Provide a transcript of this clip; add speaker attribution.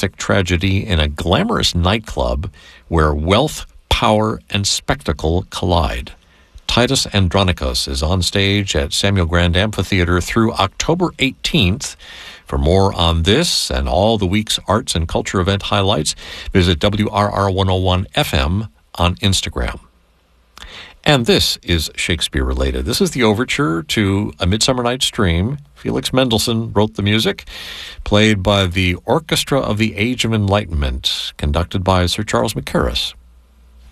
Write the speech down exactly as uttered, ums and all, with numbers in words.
Speaker 1: classic tragedy in a glamorous nightclub where wealth, power, and spectacle collide. Titus Andronikos is on stage at Samuel Grand Amphitheater through October eighteenth. For more on this and all the week's arts and culture event highlights, visit W R R one oh one F M on Instagram. And this is Shakespeare related. This is the overture to A Midsummer Night's Dream. Felix Mendelssohn wrote the music, played by the Orchestra of the Age of Enlightenment, conducted by Sir Charles Mackerras.